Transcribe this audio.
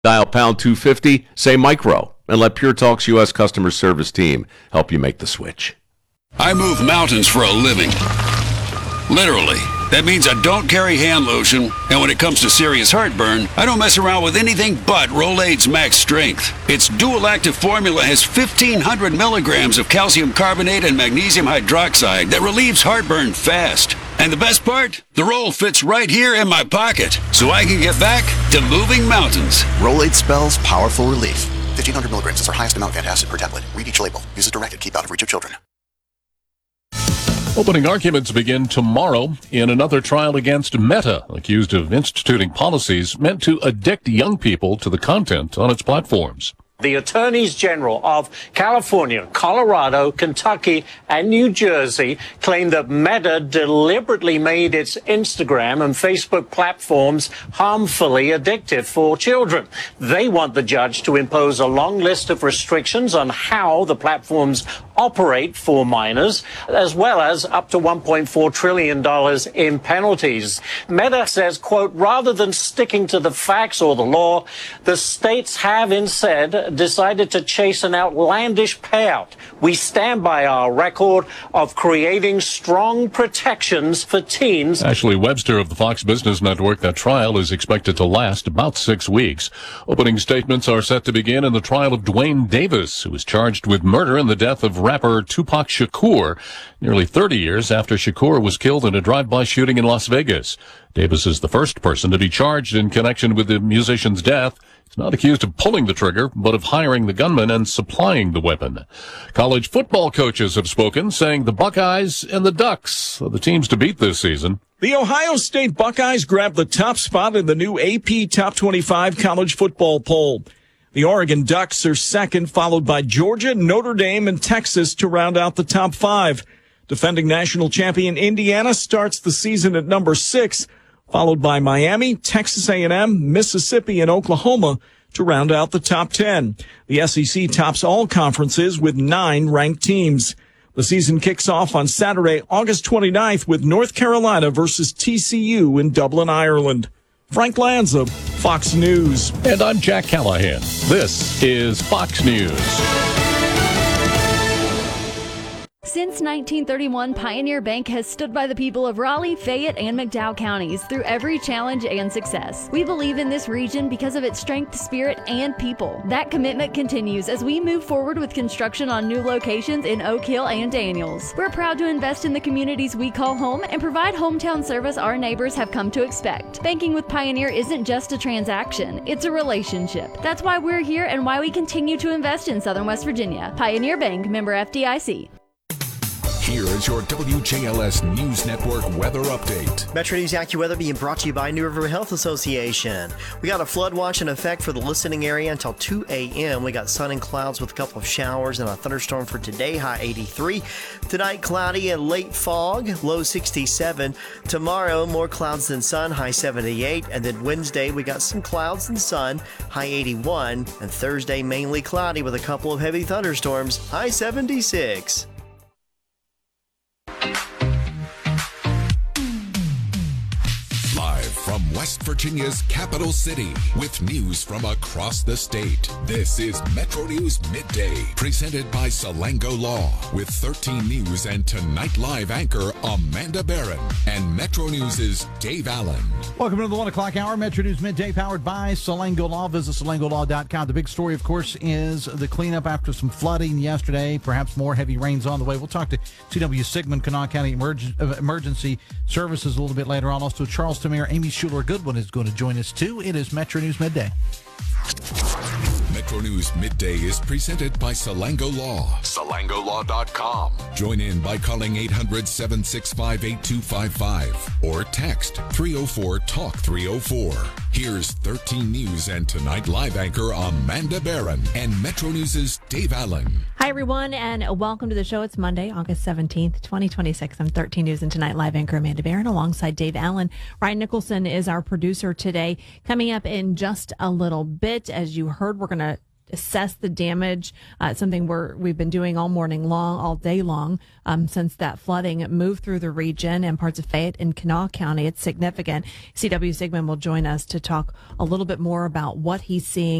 Dial pound 250, say micro, and let Pure Talk's U.S. customer service team help you make the switch. I move mountains for a living. Literally. That means I don't carry hand lotion, and when it comes to serious heartburn, I don't mess around with anything but Rolaids Max Strength. Its dual-active formula has 1,500 milligrams of calcium carbonate and magnesium hydroxide that relieves heartburn fast. And the best part? The roll fits right here in my pocket, so I can get back to moving mountains. Rolaids spells powerful relief. 1,500 milligrams is our highest amount of antacid per tablet. Read each label. Use as directed. Keep out of reach of children. Opening arguments begin tomorrow in another trial against Meta, accused of instituting policies meant to addict young people to the content on its platforms. The attorneys general of California, Colorado, Kentucky, and New Jersey claim that Meta deliberately made its Instagram and Facebook platforms harmfully addictive for children. They want the judge to impose a long list of restrictions on how the platforms operate for minors, as well as up to $1.4 trillion in penalties. Meta says, quote, rather than sticking to the facts or the law, the states have instead decided to chase an outlandish payout. We stand by our record of creating strong protections for teens. Ashley Webster of the Fox Business Network. That trial is expected to last about 6 weeks. Opening statements are set to begin in the trial of Dwayne Davis, who was charged with murder in the death of rapper Tupac Shakur, nearly 30 years after Shakur was killed in a drive-by shooting in Las Vegas. Davis is the first person to be charged in connection with the musician's death. He's not accused of pulling the trigger, but of hiring the gunman and supplying the weapon. College football coaches have spoken, saying the Buckeyes and the Ducks are the teams to beat this season. The Ohio State Buckeyes grabbed the top spot in the new AP Top 25 college football poll. The Oregon Ducks are second, followed by Georgia, Notre Dame, and Texas to round out the top 5. Defending national champion Indiana starts the season at number 6, followed by Miami, Texas A&M, Mississippi, and Oklahoma to round out the top 10. The SEC tops all conferences with 9 ranked teams. The season kicks off on Saturday, August 29th with North Carolina versus TCU in Dublin, Ireland. Frank Lanza, Fox News. And I'm Jack Callahan. This is Fox News. Since 1931, Pioneer Bank has stood by the people of Raleigh, Fayette, and McDowell counties through every challenge and success. We believe in this region because of its strength, spirit, and people. That commitment continues as we move forward with construction on new locations in Oak Hill and Daniels. We're proud to invest in the communities we call home and provide hometown service our neighbors have come to expect. Banking with Pioneer isn't just a transaction, it's a relationship. That's why we're here and why we continue to invest in Southern West Virginia. Pioneer Bank, member FDIC. Here is your WJLS News Network weather update. Metro News AccuWeather being brought to you by New River Health Association. We got a flood watch in effect for the listening area until 2 a.m. We got sun and clouds with a couple of showers and a thunderstorm for today, high 83. Tonight, cloudy and late fog, low 67. Tomorrow, more clouds than sun, high 78. And then Wednesday, we got some clouds and sun, high 81. And Thursday, mainly cloudy with a couple of heavy thunderstorms, high 76. Live from West Virginia's capital city with news from across the state. This is Metro News Midday, presented by Salango Law, with 13 News and Tonight Live anchor Amanda Barron and Metro News' Dave Allen. Welcome to the 1 o'clock hour, Metro News Midday, powered by Salango Law. Visit salangolaw.com. The big story, of course, is the cleanup after some flooding yesterday, perhaps more heavy rains on the way. We'll talk to CW Sigmund, Kanawha County Emergency Services a little bit later on. Also, Charleston Mayor Amy Schuler-Goodwin is going to join us, too. It is Metro News Midday. Metro News Midday is presented by Salango Law. SalangoLaw.com. Join in by calling 800-765-8255 or text 304-TALK-304. Here's 13 News and Tonight Live anchor Amanda Barron and Metro News' Dave Allen. Hi, everyone, and welcome to the show. It's Monday, August 17th, 2026. I'm 13 News and Tonight Live anchor Amanda Barron alongside Dave Allen. Ryan Nicholson is our producer today. Coming up in just a little bit, as you heard, we're going to assess the damage. Something we've been doing all morning long, all day long, since that flooding moved through the region and parts of Fayette and Kanawha County. It's significant. C.W. Sigmund will join us to talk a little bit more about what he's seeing